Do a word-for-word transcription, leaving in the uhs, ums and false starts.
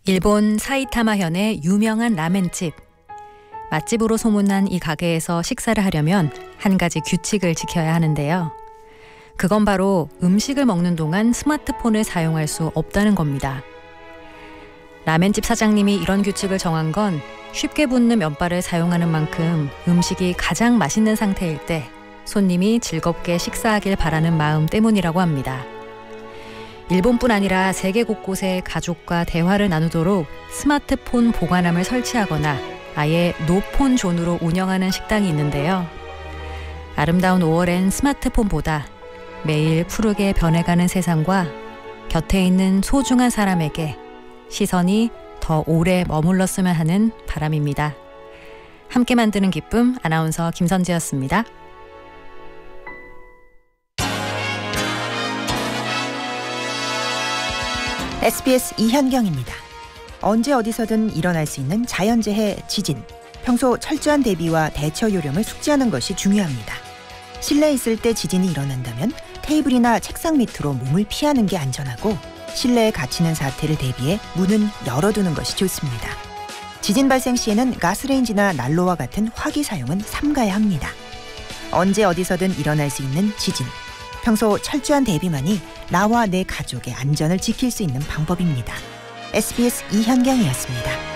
일본 사이타마현의 유명한 라멘집. 맛집으로 소문난 이 가게에서 식사를 하려면 한 가지 규칙을 지켜야 하는데요. 그건 바로 음식을 먹는 동안 스마트폰을 사용할 수 없다는 겁니다. 라멘집 사장님이 이런 규칙을 정한 건 쉽게 붙는 면발을 사용하는 만큼 음식이 가장 맛있는 상태일 때 손님이 즐겁게 식사하길 바라는 마음 때문이라고 합니다. 일본뿐 아니라 세계 곳곳에 가족과 대화를 나누도록 스마트폰 보관함을 설치하거나 아예 노폰 존으로 운영하는 식당이 있는데요. 아름다운 오월엔 스마트폰보다 매일 푸르게 변해가는 세상과 곁에 있는 소중한 사람에게 시선이 더 오래 머물렀으면 하는 바람입니다. 함께 만드는 기쁨, 아나운서 김선지였습니다. 에스비에스 이현경입니다. 언제 어디서든 일어날 수 있는 자연재해, 지진. 평소 철저한 대비와 대처 요령을 숙지하는 것이 중요합니다. 실내에 있을 때 지진이 일어난다면 테이블이나 책상 밑으로 몸을 피하는 게 안전하고, 실내에 갇히는 사태를 대비해 문은 열어두는 것이 좋습니다. 지진 발생 시에는 가스레인지나 난로와 같은 화기 사용은 삼가야 합니다. 언제 어디서든 일어날 수 있는 지진. 평소 철저한 대비만이 나와 내 가족의 안전을 지킬 수 있는 방법입니다. 에스비에스 이현경이었습니다.